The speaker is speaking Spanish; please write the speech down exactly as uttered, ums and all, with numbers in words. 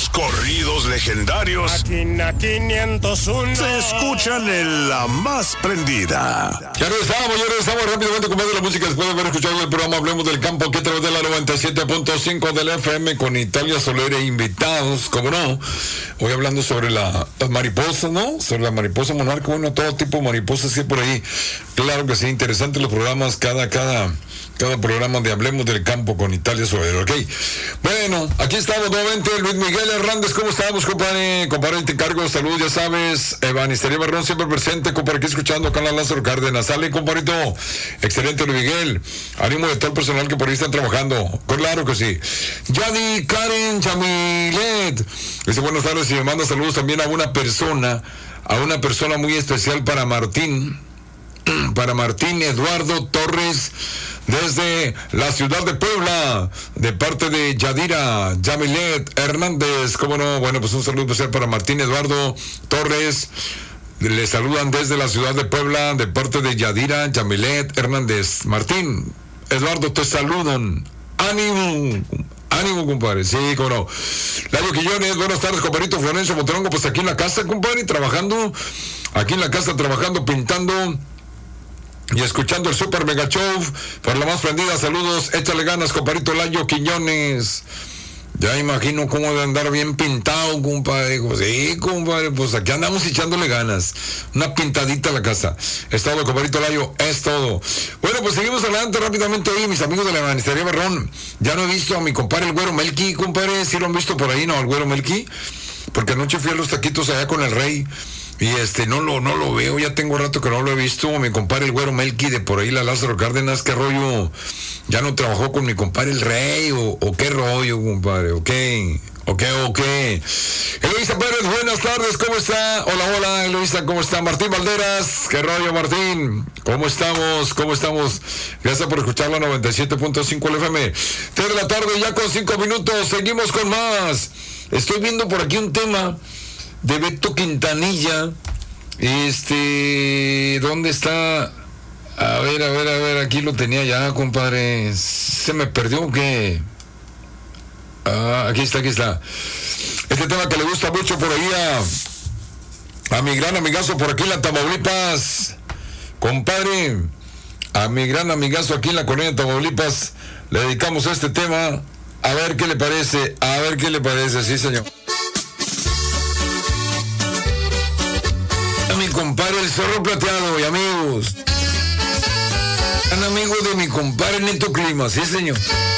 Los corridos legendarios Máquina quinientos uno se escuchan en la más prendida. Ya regresamos, ya regresamos rápidamente con más de la música después de haber escuchado el programa Hablemos del Campo, que a través de la noventa y siete punto cinco del F M con Italia Soler e invitados, como no. Hoy hablando sobre la, las mariposas, ¿no? Sobre la mariposa monarca, bueno, todo tipo de mariposas que hay por ahí. Claro que sí, interesantes los programas, cada, cada, cada programa de Hablemos del Campo con Italia Soler, ¿ok? Bueno, aquí estamos nuevamente, Luis Miguel Hernández, ¿cómo estamos, compadre? Compadre, te encargo, salud, ya sabes, Evanistería Barrón siempre presente, compadre, aquí escuchando, acá en la Lázaro Cárdenas, sale, compadrito, excelente, Luis Miguel, ánimo de todo el personal que por ahí están trabajando, claro que sí. Yadi Karen Chamilet, dice buenas tardes y me manda saludos también a una persona, a una persona muy especial para Martín, para Martín Eduardo Torres, desde la ciudad de Puebla, de parte de Yadira Yamilet Hernández, cómo no, bueno, pues un saludo especial para Martín Eduardo Torres, le saludan desde la ciudad de Puebla, de parte de Yadira Yamilet Hernández. Martín Eduardo, te saludan, ánimo, ánimo, compadre, sí, cómo no. Layo Quillones, buenas tardes, compadrito Florencio Monterongo, pues aquí en la casa, compadre, trabajando, aquí en la casa trabajando, pintando y escuchando el Super Mega Show por la más prendida. Saludos, échale ganas, compadrito Layo Quiñones. Ya imagino cómo de andar bien pintado, compadre. Sí, compadre, pues aquí andamos echándole ganas. Una pintadita a la casa. Es todo, compadrito Layo, es todo. Bueno, pues seguimos adelante rápidamente hoy, mis amigos de la Evanistería Barrón. Ya no he visto a mi compadre el Güero Melqui, compadre. ¿Sí lo han visto por ahí, no, al Güero Melqui? Porque anoche fui a los taquitos allá con el Rey. Y este, no lo, no lo veo, ya tengo rato que no lo he visto. Mi compadre el Güero Melqui de por ahí, la Lázaro Cárdenas, ¿qué rollo? ¿Ya no trabajó con mi compadre el Rey? ¿O, o qué rollo, compadre? ¿O qué? ¿O qué? ¿O qué? Eloisa Pérez, buenas tardes, ¿cómo está? Hola, hola, Eloisa, ¿cómo está? Martín Valderas, ¿qué rollo, Martín? ¿Cómo estamos? ¿Cómo estamos? Gracias por escuchar la noventa y siete punto cinco L F M. tres de la tarde, ya con cinco minutos, seguimos con más. Estoy viendo por aquí un tema de Beto Quintanilla. Este, ¿dónde está? A ver, a ver, a ver, aquí lo tenía ya, compadre. ¿Se me perdió o qué? Ah, aquí está, aquí está. Este tema que le gusta mucho por ahí a, a mi gran amigazo por aquí en la Tamaulipas. Compadre, a mi gran amigazo aquí en la colonia Tamaulipas, le dedicamos a este tema. A ver qué le parece, a ver qué le parece, sí, señor. A mi compadre el Zorro Plateado y amigos. Un amigo de mi compadre Neto Clima, sí, señor.